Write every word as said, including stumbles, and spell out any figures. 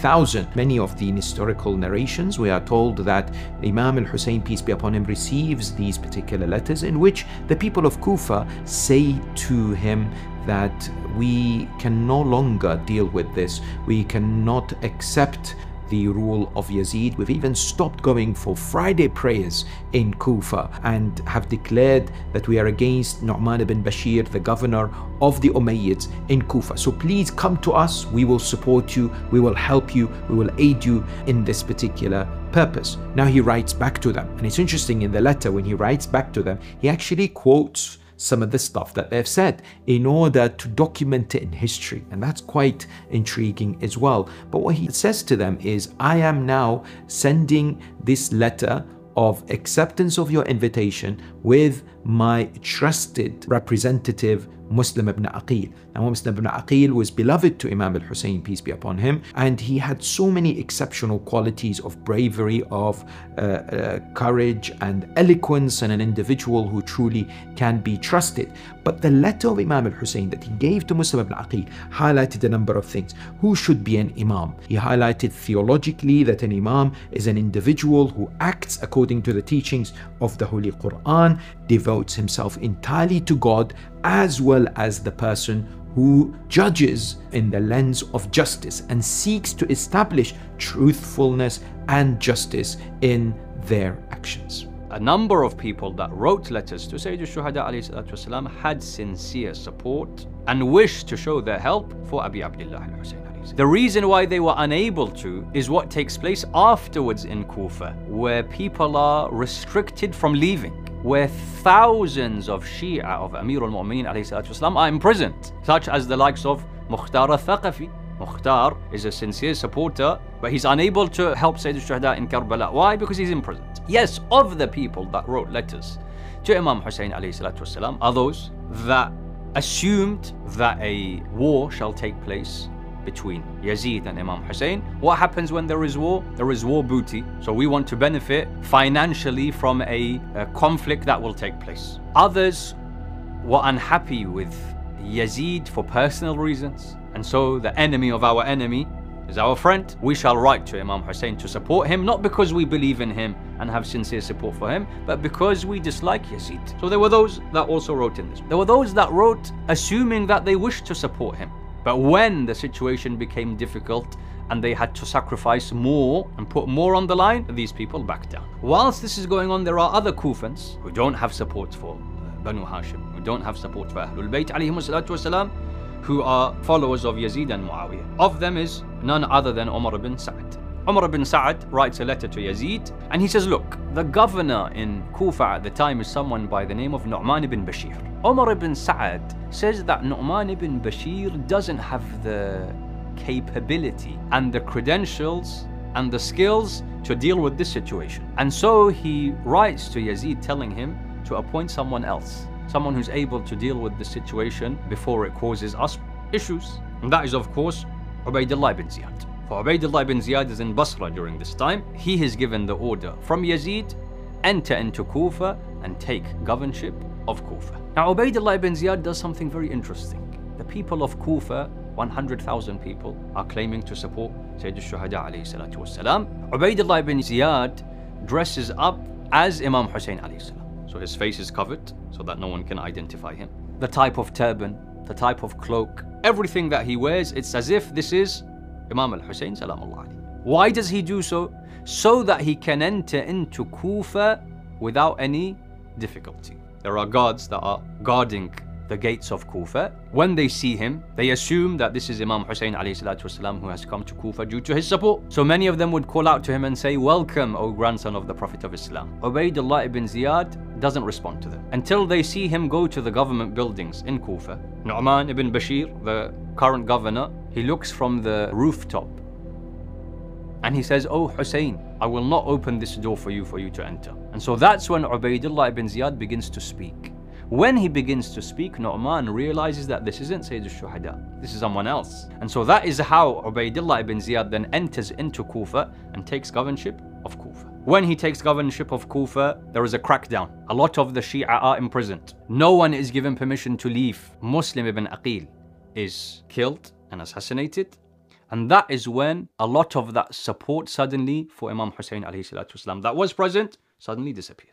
thousand. Many of the historical narrations, we are told that Imam al-Hussein, peace be upon him, receives these particular letters in which the people of Kufa say to him that we can no longer deal with this. We cannot accept the rule of Yazid. We've even stopped going for Friday prayers in Kufa and have declared that we are against Nu'man ibn Bashir, the governor of the Umayyads in Kufa. So please come to us. We will support you. We will help you. We will aid you in this particular purpose. Now he writes back to them. And it's interesting, in the letter, when he writes back to them, he actually quotes some of the stuff that they've said in order to document it in history. And that's quite intriguing as well. But what he says to them is, I am now sending this letter of acceptance of your invitation with my trusted representative, Muslim ibn Aqil. Now, Muslim ibn Aqil was beloved to Imam al-Hussein, peace be upon him, and he had so many exceptional qualities of bravery, of uh, uh, courage and eloquence, and an individual who truly can be trusted. But the letter of Imam al-Hussein that he gave to Muslim ibn Aqil highlighted a number of things. Who should be an imam? He highlighted theologically that an imam is an individual who acts according to the teachings of the Holy Quran, devotes himself entirely to God, as well as the person who judges in the lens of justice and seeks to establish truthfulness and justice in their actions. A number of people that wrote letters to Sayyid al-Shuhada alayhi salatu wasalam had sincere support and wished to show their help for Abi Abdullah al-Hussein. The reason why they were unable to is what takes place afterwards in Kufa, where people are restricted from leaving, where thousands of Shia of Amir al-Mu'mineen alayhi salatu wasalam are imprisoned, such as the likes of Mukhtar al-Thaqafi. Mukhtar is a sincere supporter, but he's unable to help Sayyid al-Shuhada in Karbala. Why? Because he's imprisoned. Yes, of the people that wrote letters to Imam Hussein alayhi salatu wasalam are those that assumed that a war shall take place between Yazid and Imam Hussein. What happens when there is war? There is war booty. So we want to benefit financially from a, a conflict that will take place. Others were unhappy with Yazid for personal reasons. And so the enemy of our enemy is our friend. We shall write to Imam Hussein to support him, not because we believe in him and have sincere support for him, but because we dislike Yazid. So there were those that also wrote in this. There were those that wrote assuming that they wished to support him. But when the situation became difficult and they had to sacrifice more and put more on the line, these people backed down. Whilst this is going on, there are other Kufans who don't have support for Banu Hashim, who don't have support for Ahlul Bayt alayhimu salatu wasalam, who are followers of Yazid and Muawiyah. Of them is none other than Umar ibn Sa'ad. Umar ibn Sa'ad writes a letter to Yazid and he says, look, the governor in Kufa at the time is someone by the name of Nu'man ibn Bashir. Umar ibn Sa'ad says that Nu'man ibn Bashir doesn't have the capability and the credentials and the skills to deal with this situation. And so he writes to Yazid telling him to appoint someone else, someone who's able to deal with the situation before it causes us issues. And that is, of course, Ubaydullah ibn Ziyad. For Ubaydullah ibn Ziyad is in Basra during this time. He has given the order from Yazid, enter into Kufa and take governorship of Kufa. Now Ubaydullah ibn Ziyad does something very interesting. The people of Kufa, one hundred thousand people, are claiming to support Sayyid al-Shuhada alayhi salatu wasalam. Ubaydullah ibn Ziyad dresses up as Imam Hussein alayhi salam. So his face is covered so that no one can identify him. The type of turban, the type of cloak, everything that he wears, it's as if this is Imam al-Hussein salamullah alayhi. Why does he do so? So that he can enter into Kufa without any difficulty. There are guards that are guarding the gates of Kufa. When they see him, they assume that this is Imam Hussein alayhi salatu wasalam who has come to Kufa due to his support. So many of them would call out to him and say, welcome, O grandson of the Prophet of Islam. Ubaydullah ibn Ziyad doesn't respond to them until they see him go to the government buildings in Kufa. Nu'man ibn Bashir, the current governor, he looks from the rooftop and he says, oh Hussein, I will not open this door for you for you to enter. And so that's when Ubaydullah ibn Ziyad begins to speak. When he begins to speak, Nu'man realizes that this isn't Sayyid al-Shuhada, this is someone else. And so that is how Ubaydullah ibn Ziyad then enters into Kufa and takes governorship of Kufa. When he takes governorship of Kufa, there is a crackdown. A lot of the Shia are imprisoned. No one is given permission to leave. Muslim ibn Aqil is killed and assassinated. And that is when a lot of that support suddenly for Imam Hussein alayhi salatu wasalam that was present suddenly disappears.